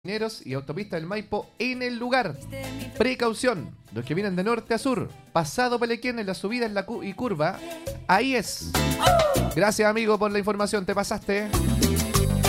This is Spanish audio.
Carabineros y Autopista del Maipo en el lugar. Precaución, los que vienen de norte a sur, pasado Pelequén en la subida y curva, ahí es. Gracias amigo por la información, te pasaste.